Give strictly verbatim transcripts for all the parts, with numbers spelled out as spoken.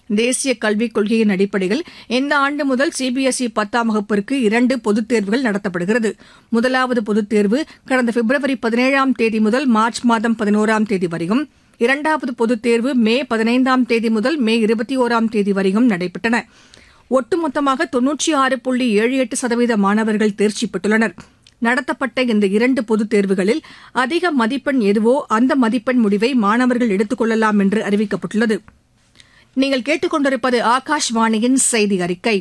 தேசிய கல்விக் கொள்கையின் அடிப்படையில் இந்த ஆண்டு முதல் சிபிஎஸ்இ பத்தாம் வகுப்பிற்கு இரண்டு பொதுத் தேர்வுகள் நடத்தப்படுகிறது. முதலாவது பொதுத் தேர்வு கடந்த பிப்ரவரி பதினேழாம் தேதி முதல் மார்ச் மாதம் பதினோராம் தேதி வரையும், இரண்டாவது பொதுத் தேர்வு மே பதினைந்தாம் தேதி முதல் மே இருபத்தி ஒராம் தேதி வரையும் நடைபெற்றன. ஒட்டுமொத்தமாக தொன்னூற்றி ஆறு புள்ளி ஏழு எட்டு சதவீத மாணவர்கள் தேர்ச்சி பெற்றுள்ளனர். நடத்தப்பட்ட இந்த இரண்டு பொதுத் தேர்வுகளில் அதிக மதிப்பெண் எதுவோ அந்த மதிப்பெண் முடிவை மாணவர்கள் எடுத்துக் கொள்ளலாம் என்று அறிவிக்கப்பட்டுள்ளது. நீங்கள் கேட்டுக் கொண்டிருப்பது ஆகாஷ்வாணியின் செய்தி அறிக்கை.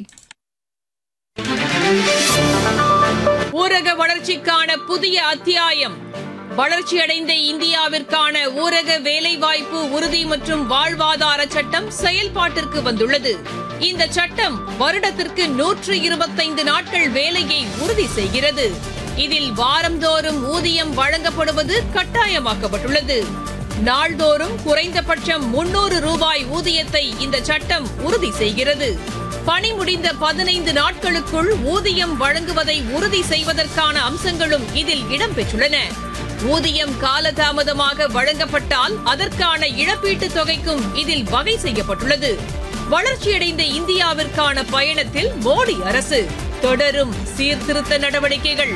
ஊரக வளர்ச்சிக்கான புதிய அத்தியாயம். வளர்ச்சியடைந்த இந்தியாவிற்கான ஊரக வேலைவாய்ப்பு உறுதி மற்றும் வாழ்வாதார சட்டம் செயல்பாட்டிற்கு வந்துள்ளது. இந்த சட்டம் வருடத்திற்கு நூற்று இருபத்தைந்து நாட்கள் வேலையை உறுதி செய்கிறது. இதில் வாரந்தோறும் ஊதியம் வழங்கப்படுவது கட்டாயமாக்கப்பட்டுள்ளது. நாள்தோறும் குறைந்தபட்சம் முன்னூறு ரூபாய் ஊதியத்தை இந்த சட்டம் உறுதி செய்கிறது. பணி முடிந்த பதினைந்து நாட்களுக்குள் ஊதியம் வழங்குவதை உறுதி செய்வதற்கான அம்சங்களும் இதில் இடம்பெற்றுள்ளன. ஊதியம் காலதாமதமாக வழங்கப்பட்டால் அதற்கான இழப்பீட்டுத் தொகைக்கும் இதில் வகை செய்யப்பட்டுள்ளது. வளர்ச்சியடைந்த இந்தியாவிற்கான பயணத்தில் மோடி அரசு தொடரும் சீர்திருத்த நடவடிக்கைகள்.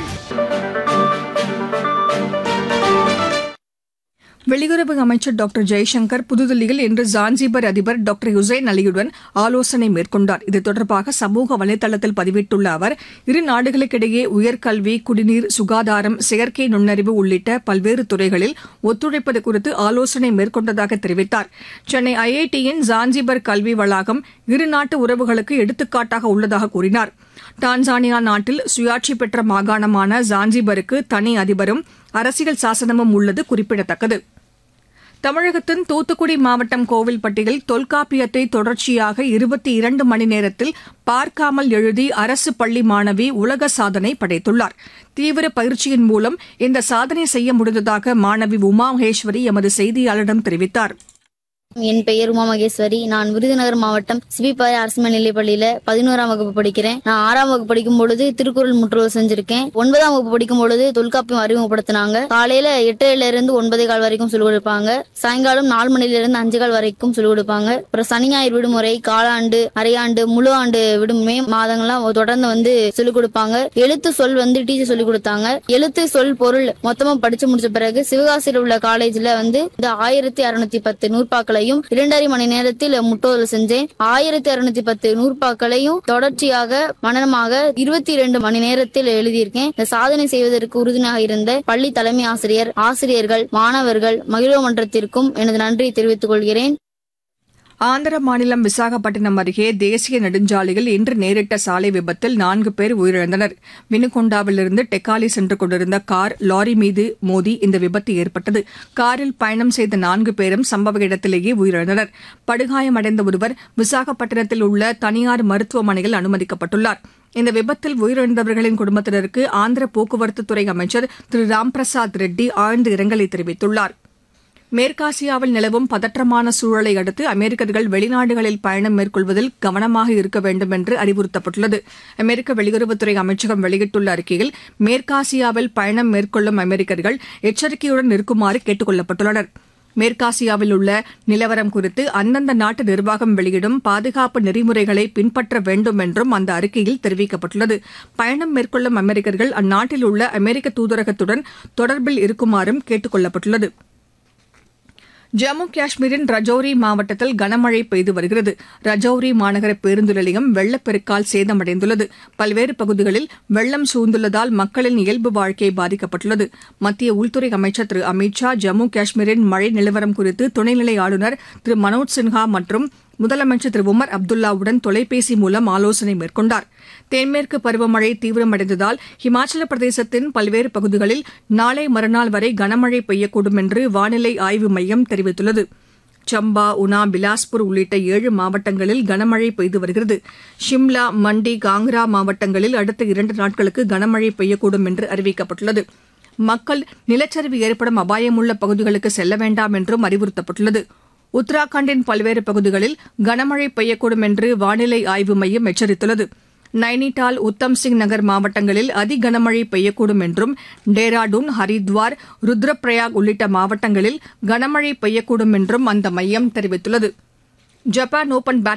வெளியுறவு அமைச்சர் டாக்டர் ஜெய்சங்கர் புதுதில்லியில் இன்று ஜான்சிபர் அதிபர் டாக்டர் ஹுசைன் அலியுடன் ஆலோசனை மேற்கொண்டார். இது தொடர்பாக சமூக வலைதளத்தில் பதிவிட்டுள்ள அவர், இரு நாடுகளுக்கிடையே உயர்கல்வி, குடிநீர், சுகாதாரம், செயற்கை நுண்ணறிவு உள்ளிட்ட பல்வேறு துறைகளில் ஒத்துழைப்பது குறித்து ஆலோசனை மேற்கொண்டதாக தெரிவித்தார். சென்னை ஐஐடியின் ஜான்சிபர் கல்வி வளாகம் இரு நாட்டு உறவுகளுக்கு எடுத்துக்காட்டாக உள்ளதாக கூறினார். டான்சானியா நாட்டில் சுயாட்சி பெற்ற மாகாணமான ஜான்சிபருக்கு தனி அதிபரும் அரசியல் சாசனமும் உள்ளது குறிப்பிடத்தக்கது. தமிழகத்தின் தூத்துக்குடி மாவட்டம் கோவில்பட்டியில் தொல்காப்பியத்தை தொடர்ச்சியாக இருபத்தி இரண்டு மணி நேரத்தில் பார்க்காமல் எழுதி அரசு பள்ளி மாணவி உலக சாதனை படைத்துள்ளார். தீவிர பயிற்சியின் மூலம் இந்த சாதனை செய்ய முடிந்ததாக மாணவி உமா மகேஸ்வரி எமது செய்தியாளரிடம் தெரிவித்தார். என் பெயர் உமா மகேஸ்வரி. நான் விருதுநகர் மாவட்டம் சிபிபாறை அரசு மேல்நிலைப் பள்ளியில பதினோராம் வகுப்பு படிக்கிறேன். நான் ஆறாம் வகுப்பு படிக்கும் பொழுது திருக்குறள் முற்றுகை செஞ்சிருக்கேன். ஒன்பதாம் வகுப்பு படிக்கும் பொழுது தொல்காப்பியம் அறிமுகப்படுத்தினாங்க. காலையில எட்டுல இருந்து ஒன்பதே கால் வரைக்கும் சொல்லிக் கொடுப்பாங்க. சாயங்காலம் நாலு மணில இருந்து அஞ்சு கால் வரைக்கும் சொல்லிக் கொடுப்பாங்க. அப்புறம் சனி ஞாயிறு விடுமுறை, காலாண்டு, அரையாண்டு, முழு ஆண்டு விடும் மே மாதங்கள்லாம் தொடர்ந்து வந்து சொல்லிக் கொடுப்பாங்க. எழுத்து சொல் வந்து டீச்சர் சொல்லிக் கொடுத்தாங்க. எழுத்து சொல் பொருள் மொத்தமா படிச்சு முடிச்ச பிறகு சிவகாசியில் உள்ள காலேஜ்ல வந்து இந்த ஆயிரத்தி அறுநூத்தி பத்து நூற்பாக்களை இரண்டரை மணி நேரத்தில் முட்டோதல் செஞ்சேன். ஆயிரத்தி அறுநூத்தி பத்து நூற்பாக்களையும் தொடர்ச்சியாக மனனமாக இருபத்தி இரண்டு மணி நேரத்தில் எழுதியிருக்கேன். இந்த சாதனை செய்வதற்கு உறுதுணையாக இருந்த பள்ளி தலைமை ஆசிரியர், ஆசிரியர்கள், மாணவர்கள், மகிழ்வு மன்றத்திற்கும் எனது நன்றியை தெரிவித்துக் கொள்கிறேன். ஆந்திர மாநிலம் விசாகப்பட்டினம் அருகே தேசிய நெடுஞ்சாலையில் இன்று நேரிட்ட சாலை விபத்தில் நான்கு பேர் உயிரிழந்தனர். வினுகொண்டாவிலிருந்து டெக்காலி சென்று கொண்டிருந்த கார் லாரி மீது மோதி இந்த விபத்து ஏற்பட்டது. காரில் பயணம் செய்த நான்கு பேரும் சம்பவ இடத்திலேயே உயிரிழந்தனர். படுகாயமடைந்த ஒருவர் விசாகப்பட்டினத்தில் உள்ள தனியார் மருத்துவமனையில் அனுமதிக்கப்பட்டுள்ளார். இந்த விபத்தில் உயிரிழந்தவர்களின் குடும்பத்தினருக்கு ஆந்திர போக்குவரத்துத்துறை அமைச்சர் திரு ராம்பிரசாத் ரெட்டி ஆழ்ந்த இரங்கலை தெரிவித்துள்ளார். மேற்காசியாவில் நிலவும் பதற்றமான சூழலை அடுத்து அமெரிக்கர்கள் வெளிநாடுகளில் பயணம் மேற்கொள்வதில் கவனமாக இருக்க வேண்டும் என்று அறிவுறுத்தப்பட்டுள்ளது. அமெரிக்க வெளியுறவுத்துறை அமைச்சகம் வெளியிட்டுள்ள அறிக்கையில், மேற்காசியாவில் பயணம் மேற்கொள்ளும் அமெரிக்கர்கள் எச்சரிக்கையுடன் இருக்குமாறு கேட்டுக் கொள்ளப்பட்டுள்ளனர். மேற்காசியாவில் உள்ள நிலவரம் குறித்து அந்தந்த நாட்டு நிர்வாகம் வெளியிடும் பாதுகாப்பு நெறிமுறைகளை பின்பற்ற வேண்டும் என்றும் அந்த அறிக்கையில் தெரிவிக்கப்பட்டுள்ளது. பயணம் மேற்கொள்ளும் அமெரிக்கர்கள் அந்நாட்டில் உள்ள அமெரிக்க தூதரகத்துடன் தொடர்பில் இருக்குமாறும் கேட்டுக் கொள்ளப்பட்டுள்ளது. ஜம்மு காஷ்மீரின் ரஜோரி மாவட்டத்தில் கனமழை பெய்து வருகிறது. ரஜோரி மாநகர பேருந்து நிலையம் வெள்ளப்பெருக்கால் சேதமடைந்துள்ளது. பல்வேறு பகுதிகளில் வெள்ளம் சூழ்ந்துள்ளதால் மக்களின் இயல்பு வாழ்க்கை பாதிக்கப்பட்டுள்ளது. மத்திய உள்துறை அமைச்சர் திரு அமித் ஷா ஜம்மு காஷ்மீரின் மழை நிலவரம் குறித்து துணைநிலை ஆளுநர் திரு மனோஜ் சின்ஹா மற்றும் முதலமைச்சர் திரு உமர் அப்துல்லாவுடன் தொலைபேசி மூலம் ஆலோசனை மேற்கொண்டார். தென்மேற்கு பருவமழை தீவிரமடைந்ததால் இமாச்சல பிரதேசத்தின் பல்வேறு பகுதிகளில் நாளை மறுநாள் வரை கனமழை பெய்யக்கூடும் என்று வானிலை ஆய்வு மையம் தெரிவித்துள்ளது. சம்பா, உனா, பிலாஸ்பூர் உள்ளிட்ட ஏழு மாவட்டங்களில் கனமழை பெய்து வருகிறது. ஷிம்லா, மண்டி, காங்க்ரா மாவட்டங்களில் அடுத்த இரண்டு நாட்களுக்கு கனமழை பெய்யக்கூடும் என்று அறிவிக்கப்பட்டுள்ளது. மக்கள் நிலச்சரிவு ஏற்படும் அபாயமுள்ள பகுதிகளுக்கு செல்ல வேண்டாம் என்றும் அறிவுறுத்தப்பட்டுள்ளது. உத்தராகண்டின் பல்வேறு பகுதிகளில் கனமழை பெய்யக்கூடும் என்று வானிலை ஆய்வு மையம் எச்சரித்துள்ளது. நைனிடால், உத்தம் சிங் நகர் மாவட்டங்களில் அதி கனமழை பெய்யக்கூடும் என்றும் டேராடூன், ஹரித்வார், ருத்ரப்பிரயாக் உள்ளிட்ட மாவட்டங்களில் கனமழை பெய்யக்கூடும் என்றும் அந்த மையம் தெரிவித்துள்ளது. Japan open